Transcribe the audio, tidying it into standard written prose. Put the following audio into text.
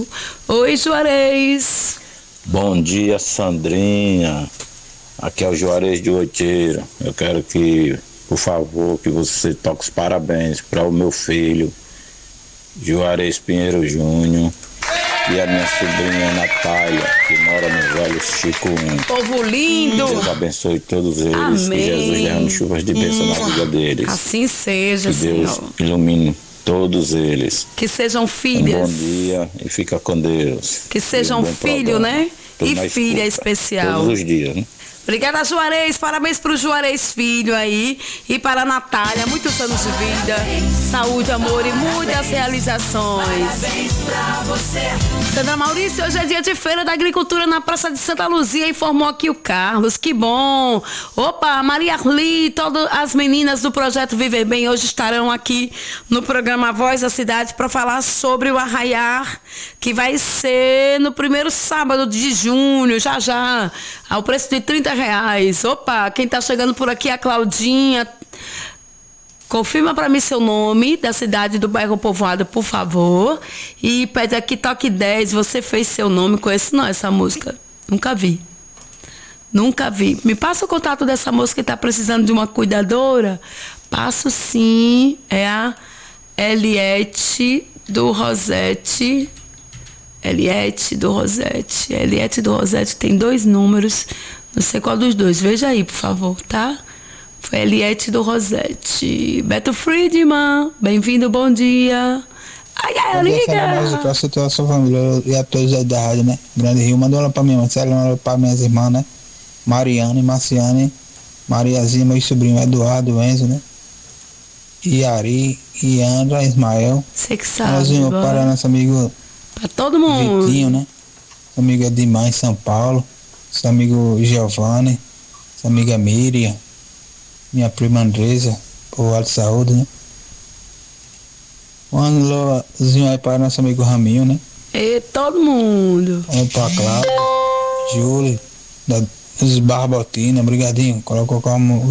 Oi, Juarez. Bom dia, Sandrinha. Aqui é o Juarez de Oiteiro. Eu quero que, por favor, que você toque os parabéns para o meu filho, Juarez Pinheiro Júnior, e a minha sobrinha Natália, que mora no Velho Chico 1. Povo lindo. Que Deus abençoe todos eles. Amém. Que Jesus derrame chuvas de bênção na vida deles. Assim seja, Que Deus Senhor. ilumine todos eles. Que sejam filhas. Um bom dia e fica com Deus. Que sejam filho, né? E filha especial. Todos os dias, né? Obrigada, Juarez. Parabéns pro Juarez Filho aí. E para a Natália. Muitos anos de vida, saúde, amor e muitas realizações. Parabéns pra você. Sandra Maurício, hoje é dia de Feira da Agricultura na Praça de Santa Luzia, informou aqui o Carlos. Que bom. Opa, Maria Arli, todas as meninas do Projeto Viver Bem hoje estarão aqui no programa Voz da Cidade para falar sobre o Arraiar, que vai ser no primeiro sábado de junho, já, ao preço de R$30. Opa, quem tá chegando por aqui é a Claudinha. Confirma para mim seu nome, da cidade do bairro Povoado, por favor. E pede aqui toque 10. Você fez seu nome, conheço não essa música. Nunca vi. Me passa o contato dessa moça que está precisando de uma cuidadora? Passo sim. É a Eliette do Rosete. Eliette do Rosete tem 2 números. Não sei qual dos 2. Veja aí, por favor, tá? Foi Eliette do Rosete. Beto Friedman, bem-vindo, bom dia. Ai, liga! Pra você, toda a sua família e a todos aí da rádio, né? Grande Rio, manda ela pra mim, Marcelo, ela pra minhas irmãs, né? Mariane, Marciane, Mariazinha, meu sobrinho Eduardo, Enzo, né? Iari, Iandra, Ismael. Você que sabe. Para nosso amigo pra todo mundo. Vitinho, né? Nosso amigo Edmar em São Paulo. Seu amigo Giovanni, sua amiga Miriam, minha prima Andresa, o Alto Saúde, né? Um alôzinho aí para nosso amigo Raminho, né? E todo mundo. Para Cláudio, Júlio, dos Barbotina, Brigadinho, colocou como